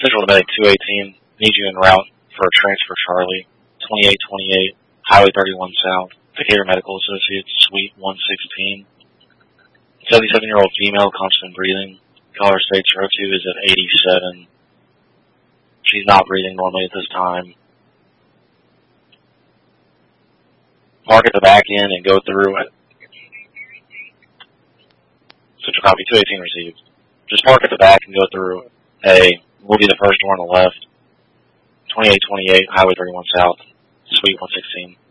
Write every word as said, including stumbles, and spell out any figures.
Central Medic two eighteen, need you en route for a transfer Charlie, twenty-eight twenty-eight, Highway thirty-one South, Decatur Medical Associates, Suite one sixteen. seventy-seven-year-old female, constant breathing. Caller states her O two is at eighty-seven. She's not breathing normally at this time. Park at the back end and go through it. Central copy, two eighteen received. Just park at the back and go through A. We'll be the first door on the left. twenty-eight twenty-eight, Highway thirty-one South, Suite one sixteen.